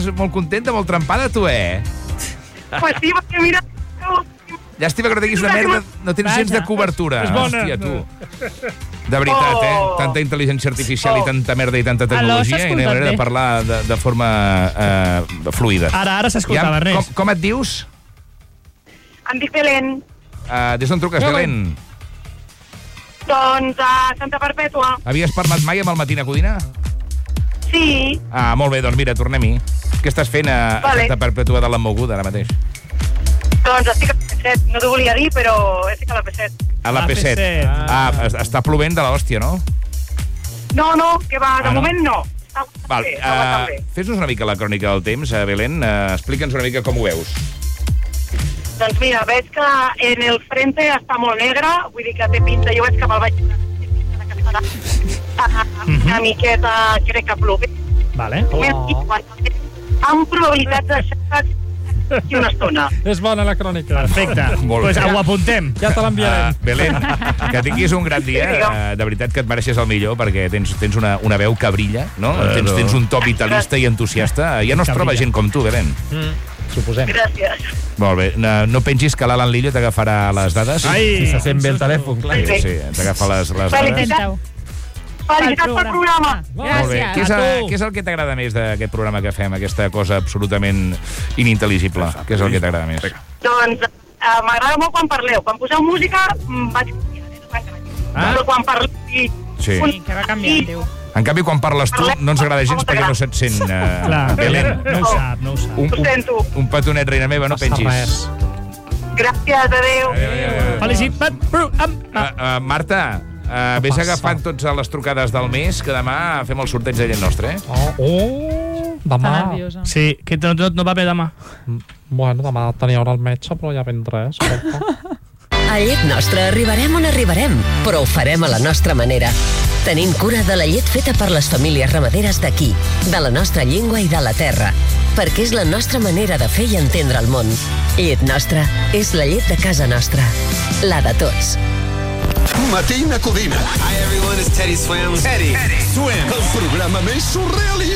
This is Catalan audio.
molt contenta, molt trempada, tu, Pues sí, perquè mira... Llàstima que no tinguis una merda, no tens gens de cobertura. És bona. Hòstia, tu. De veritat, Tanta intel·ligència artificial i tanta merda i tanta tecnologia i no hi ha manera de parlar de forma fluida. Ara s'escoltava, Ernest. Com et dius? Em dic Belén. Des d'on truques, Belén? Doncs a Santa Perpètua. Havies parlat mai amb el Matina Codina? Sí. Molt bé, doncs mira, tornem-hi. Què estàs fent a Santa Perpètua de la Moguda ara mateix? Doncs estic a la P7. No t'ho volia dir, però estic a la P7. A la P7. Està plovent de l'hòstia, no? No, que va, de moment no. Val, fes-nos una mica la crònica del temps, Belén. Explica'ns una mica com ho veus. Doncs mira, veig que en el frente està molt negre, vull dir que té pinta, jo veig cap al baix, una miqueta, crec que plove. Vale. Amb probabilitats de xerrar i una estona. És bona la crònica. Perfecte. Doncs ho apuntem. Ja te l'enviarem. Belén, que tinguis un gran dia. De veritat que et mereixes el millor, perquè tens una veu que brilla, no? Tens un to vitalista i entusiasta. Ja no es troba gent com tu, Belén. Suposem. Gràcies. Molt bé. No pengis que l'Alan Lillo t'agafarà les dades. Si se sent bé el telèfon, clar. Sí, t'agafa les dades. Felicitats pel programa. Molt bé. Què és el que t'agrada més d'aquest programa que fem, aquesta cosa absolutament inintel·ligible? Què és el que t'agrada més? Doncs m'agrada molt quan parleu. Quan poseu música, vaig canviar. Però quan parleu... Sí. Que va canviar, Déu. En canvi, quan parles tu, no ens agrada gens perquè no se't sent. Belén, no ho sap. Ho sento. Un petonet, reina meva, no pengis. Gràcies, adéu. Marta, vés agafant totes les trucades del mes, que demà fem el sorteig de llet nostre, Demà. Sí, que no va bé demà. Bueno, demà tenia hora al metge, però ja vendré, escolta. A Llet Nostra arribarem on arribarem, però ho farem a la nostra manera. Tenim cura de la llet feta per les famílies ramaderes d'aquí, de la nostra llengua i de la terra, perquè és la nostra manera de fer i entendre el món. Llet Nostra és la llet de casa nostra, la de tots. Matina Codina. Hi everyone, it's Teddy Swims. Teddy Swims. El programa més surrealista